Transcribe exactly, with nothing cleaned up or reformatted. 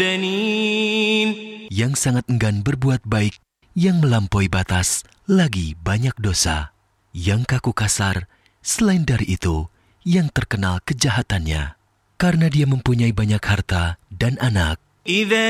yang sangat enggan berbuat baik, yang melampaui batas, lagi banyak dosa, yang kaku kasar, selain dari itu, yang terkenal kejahatannya, karena dia mempunyai banyak harta dan anak.